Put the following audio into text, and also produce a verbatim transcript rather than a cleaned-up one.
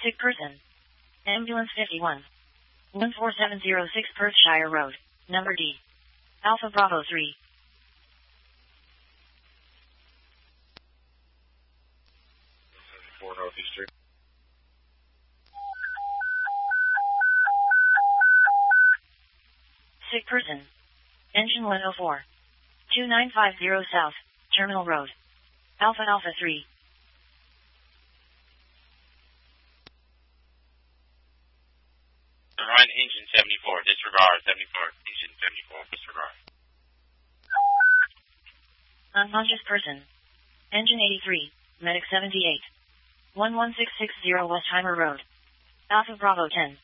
Sick person. Ambulance fifty-one. one four seven zero six Perthshire Road, number D. Alpha Bravo three. four Northeastern. Sick person. Engine one oh four. two nine five zero South, Terminal Road. Alpha Alpha three. Run engine seventy-four, disregard seventy-four, engine seventy-four, disregard. Unconscious person. Engine eighty-three, Medic seventy-eight. one one six six zero Westheimer Road. Alpha Bravo ten.